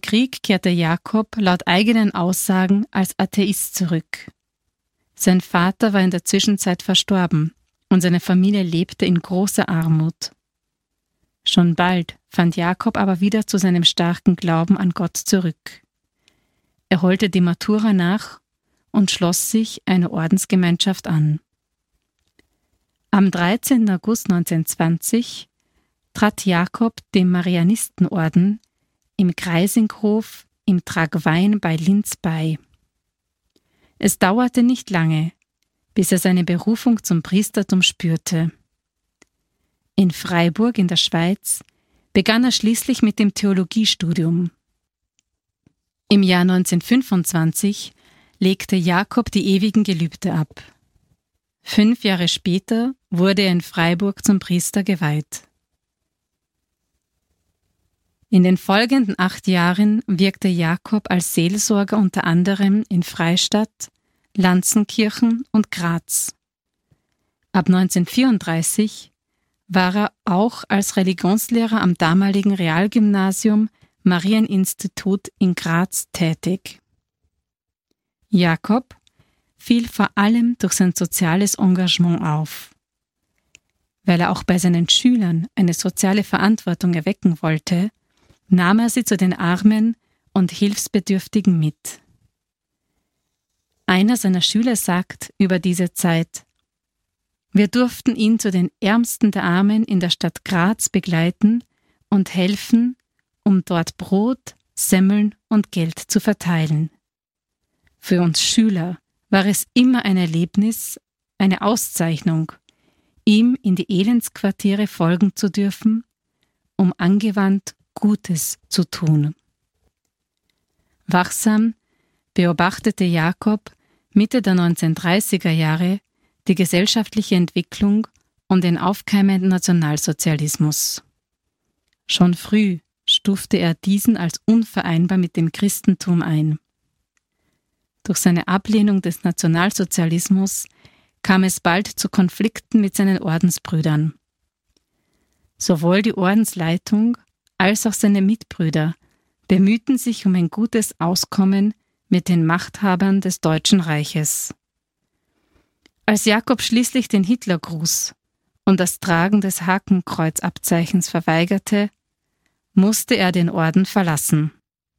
Krieg kehrte Jakob laut eigenen Aussagen als Atheist zurück. Sein Vater war in der Zwischenzeit verstorben und seine Familie lebte in großer Armut. Schon bald fand Jakob aber wieder zu seinem starken Glauben an Gott zurück. Er holte die Matura nach und schloss sich einer Ordensgemeinschaft an. Am 13. August 1920 trat Jakob dem Marianistenorden im Kreisinghof im Tragwein bei Linz bei. Es dauerte nicht lange, bis er seine Berufung zum Priestertum spürte. In Freiburg in der Schweiz begann er schließlich mit dem Theologiestudium. Im Jahr 1925 legte Jakob die ewigen Gelübde ab. 5 Jahre später wurde er in Freiburg zum Priester geweiht. In den folgenden 8 Jahren wirkte Jakob als Seelsorger unter anderem in Freistadt, Lanzenkirchen und Graz. Ab 1934 war er auch als Religionslehrer am damaligen Realgymnasium Marieninstitut in Graz tätig. Jakob fiel vor allem durch sein soziales Engagement auf. Weil er auch bei seinen Schülern eine soziale Verantwortung erwecken wollte, nahm er sie zu den Armen und Hilfsbedürftigen mit. Einer seiner Schüler sagt über diese Zeit: Wir durften ihn zu den Ärmsten der Armen in der Stadt Graz begleiten und helfen, um dort Brot, Semmeln und Geld zu verteilen. Für uns Schüler war es immer ein Erlebnis, eine Auszeichnung, ihm in die Elendsquartiere folgen zu dürfen, um angewandt Gutes zu tun. Wachsam beobachtete Jakob Mitte der 1930er Jahre die gesellschaftliche Entwicklung und den aufkeimenden Nationalsozialismus. Schon früh stufte er diesen als unvereinbar mit dem Christentum ein. Durch seine Ablehnung des Nationalsozialismus kam es bald zu Konflikten mit seinen Ordensbrüdern. Sowohl die Ordensleitung als auch seine Mitbrüder bemühten sich um ein gutes Auskommen mit den Machthabern des Deutschen Reiches. Als Jakob schließlich den Hitlergruß und das Tragen des Hakenkreuzabzeichens verweigerte, musste er den Orden verlassen.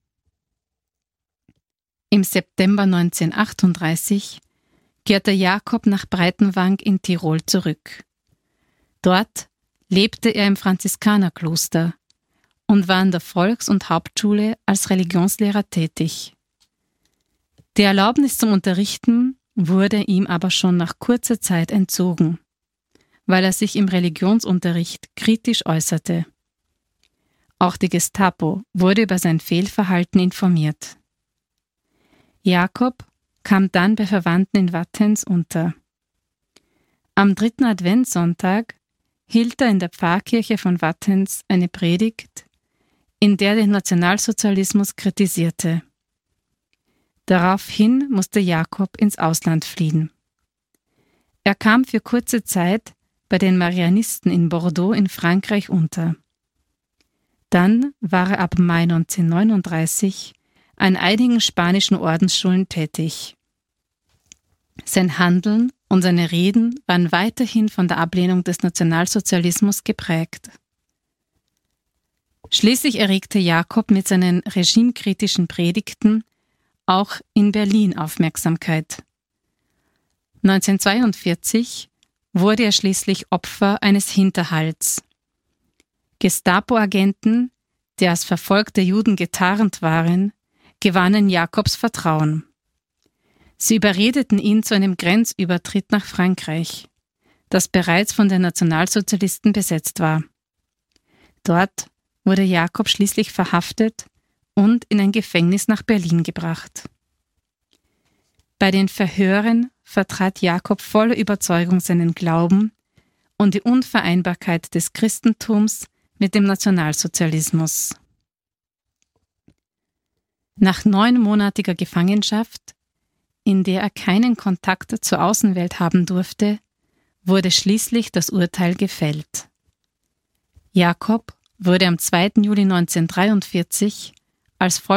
Im September 1938 kehrte Jakob nach Breitenwang in Tirol zurück. Dort lebte er im Franziskanerkloster und war an der Volks- und Hauptschule als Religionslehrer tätig. Die Erlaubnis zum Unterrichten wurde ihm aber schon nach kurzer Zeit entzogen, weil er sich im Religionsunterricht kritisch äußerte. Auch die Gestapo wurde über sein Fehlverhalten informiert. Jakob kam dann bei Verwandten in Wattens unter. Am 3. Adventssonntag hielt er in der Pfarrkirche von Wattens eine Predigt, in der den Nationalsozialismus kritisierte. Daraufhin musste Jakob ins Ausland fliehen. Er kam für kurze Zeit bei den Marianisten in Bordeaux in Frankreich unter. Dann war er ab Mai 1939 an einigen spanischen Ordensschulen tätig. Sein Handeln und seine Reden waren weiterhin von der Ablehnung des Nationalsozialismus geprägt. Schließlich erregte Jakob mit seinen regimekritischen Predigten auch in Berlin Aufmerksamkeit. 1942 wurde er schließlich Opfer eines Hinterhalts. Gestapo-Agenten, die als verfolgte Juden getarnt waren, gewannen Jakobs Vertrauen. Sie überredeten ihn zu einem Grenzübertritt nach Frankreich, das bereits von den Nationalsozialisten besetzt war. Dort wurde Jakob schließlich verhaftet und in ein Gefängnis nach Berlin gebracht. Bei den Verhören vertrat Jakob voller Überzeugung seinen Glauben und die Unvereinbarkeit des Christentums mit dem Nationalsozialismus. Nach 9-monatiger Gefangenschaft, in der er keinen Kontakt zur Außenwelt haben durfte, wurde schließlich das Urteil gefällt. Jakob wurde am 2. Juli 1943 als